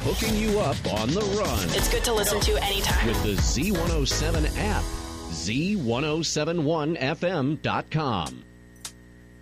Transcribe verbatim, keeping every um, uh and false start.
hooking you up on the run. It's good to listen to anytime. With the Z one oh seven app. Z ten seventy-one F M dot com.